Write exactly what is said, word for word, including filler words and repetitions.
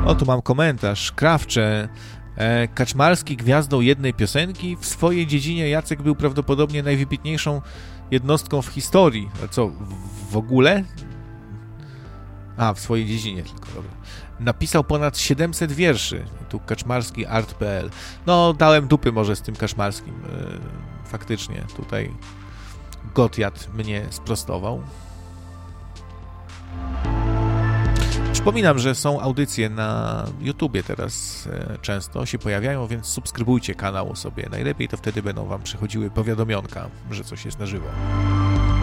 O, tu mam komentarz. Krawcze. E, Kaczmarski gwiazdą jednej piosenki. W swojej dziedzinie Jacek był prawdopodobnie najwybitniejszą jednostką w historii. A co, w, w ogóle? A, w swojej dziedzinie tylko, dobra. Napisał ponad siedemset wierszy. Tu Kaczmarski art kropka p l. No, dałem dupy może z tym Kaczmarskim. E, faktycznie, tutaj Gotiat mnie sprostował. Przypominam, że są audycje na YouTubie teraz e, często się pojawiają, więc subskrybujcie kanał sobie. Najlepiej to wtedy będą wam przychodziły powiadomionka, że coś jest na żywo.